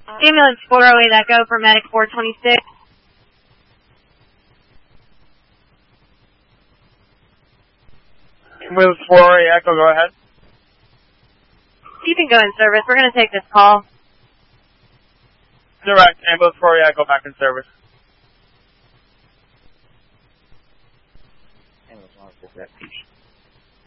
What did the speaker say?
Ambulance 408 Echo for Medic 426. Ambulance 408 Echo, go ahead. You can go in service. We're going to take this call. Direct, Ambulance 408 Echo back in service. Ambulance 156 that piece.